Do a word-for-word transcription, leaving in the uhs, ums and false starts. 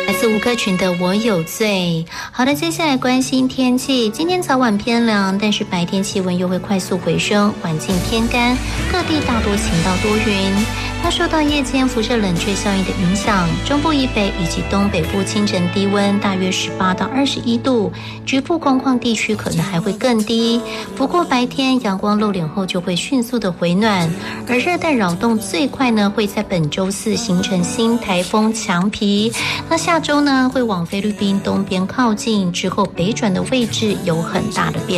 来自吴克群的我有罪。好的，接下来关心天气。今天早晚偏凉，但是白天气温又会快速回升，环境偏干，各地大多晴到多云。它受到夜间辐射冷却效应的影响，中部以北以及东北部清晨低温大约十八到二十一度，局部工况地区可能还会更低。不过白天阳光露脸后就会迅速的回暖，而热带扰动最快呢会在本周四形成新台风强皮，那下周呢会往菲律宾东边靠近，之后北转的位置有很大的变